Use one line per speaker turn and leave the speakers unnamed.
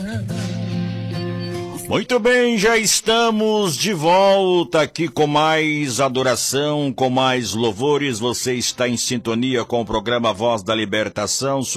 Muito bem, já estamos de volta aqui com mais adoração, com mais louvores. Você está em sintonia com o programa Voz da Libertação.